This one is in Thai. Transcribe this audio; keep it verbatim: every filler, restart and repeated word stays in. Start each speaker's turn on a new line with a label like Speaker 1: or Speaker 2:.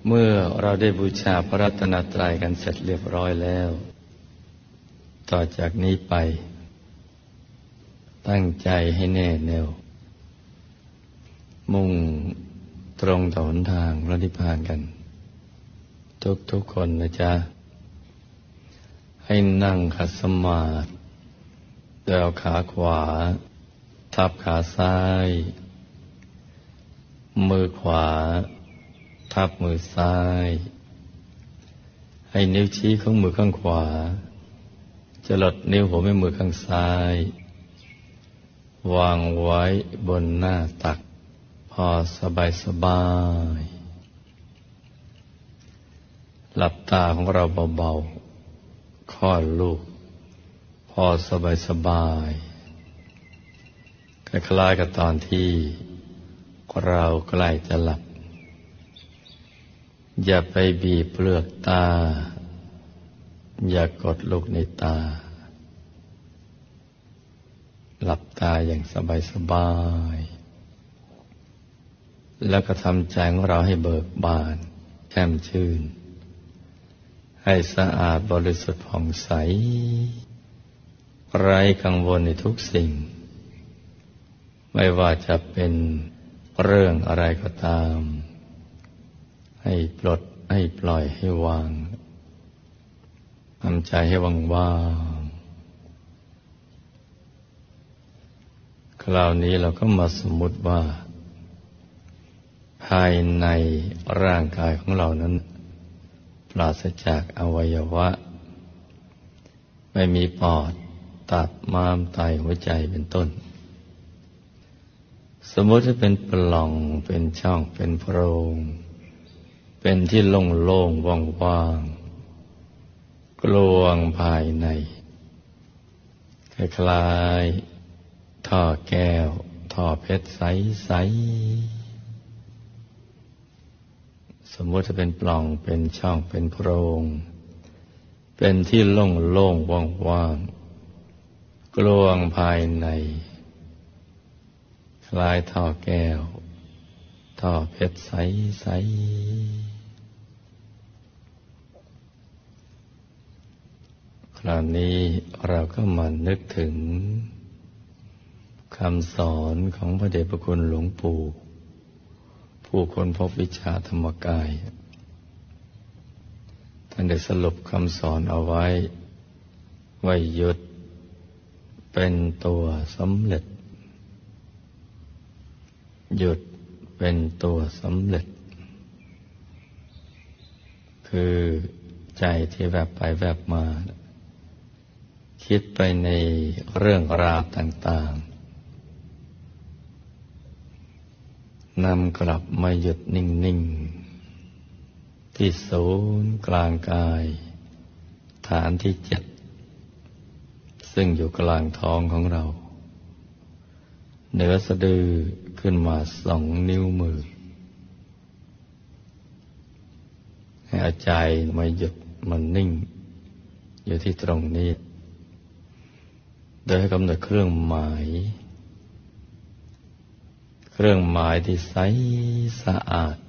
Speaker 1: เมื่อเราได้บูชาพระรัตนตรัยกันเสร็จเรียบร้อยแล้วต่อจากนี้ไปตั้งใจให้แน่แน่วมุ่งตรงต่อหนทางพระนิพพานกันทุกทุกคนนะจ๊ะให้นั่งขัดสมาธิโดยเอาขาขวาทับขาซ้ายมือขวาทับมือซ้ายให้นิ้วชี้ของมือข้างขวาจรดนิ้วหัวแม่มือข้างซ้ายวางไว้บนหน้าตักพอสบายสบายหลับตาของเราเบาๆคลอดลูกพอสบายสบายคล้ายๆกับตอนที่เราใกล้จะหลับอย่าไปบีบเปลือกตาอย่ากดลูกในตาหลับตาอย่างสบายๆแล้วก็ทำใจของเราให้เบิกบานแช่มชื่นให้สะอาดบริสุทธิ์ผ่องใสไร้กังวลในทุกสิ่งไม่ว่าจะเป็นเรื่องอะไรก็ตามให้ปลดให้ปล่อยให้วางทำใจให้ว่างๆคราวนี้เราก็มาสมมุติว่าภายในร่างกายของเรานั้นปราศจากอวัยวะไม่มีปอดตับม้ามไตหัวใจเป็นต้นสมมติว่าเป็นปล่องเป็นช่องเป็นโพรงเป็นที่โล่งๆว่างๆกลวงภายในคล้ายๆท่อแก้วท่อเพชรใสๆสมมติว่าเป็นปล่องเป็นช่องเป็นโพรงเป็นที่โล่งๆว่างๆกลวงภายในคล้ายท่อแก้วท่อเพชรใสๆคราวนี้เราก็มานึกถึงคำสอนของพระเดชพระคุณหลวงปู่ผู้ค้นพบวิชาธรรมกายท่านได้สรุปคำสอนเอาไว้ว่าหยุดเป็นตัวสำเร็จหยุดเป็นตัวสำเร็จคือใจที่แวบไปแวบมาคิดไปในเรื่องราวต่างๆนำกลับมาหยุดนิ่งๆที่ศูนย์กลางกายฐานที่เจ็ดซึ่งอยู่กลางท้องของเราเหนือสะดือขึ้นมาสองนิ้วมือให้เอาใจมาหยุดมันนิ่งอยู่ที่ตรงนี้โดยให้กำหนดเครื่องหมายเครื่องหมายที่ใสสะอาด